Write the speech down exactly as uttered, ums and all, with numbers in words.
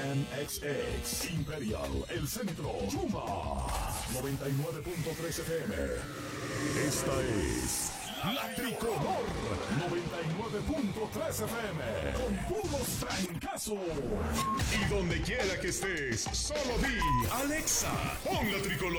N X X, Imperial, El Centro, Yuma, noventa y nueve punto tres F M. Esta es La Tricolor, noventa y nueve punto tres F M, con puros trancazos. Y donde quiera que estés, solo di, Alexa, pon La Tricolor.